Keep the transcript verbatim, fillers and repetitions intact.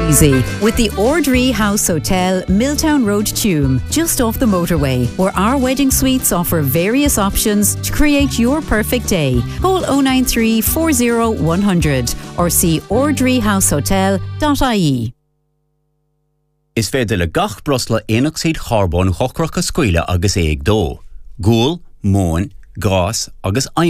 easy with the Ordree House Hotel, Milltown Road, Tuam, just off the motorway, where our wedding suites offer various options to create your perfect day. Call oh nine three, four oh, one hundred or see ordree house hotel dot I E. Is féidir le gach brosla éonaxid charbón chocrach a scuile agus éag dó. Gúil, móin, grás agus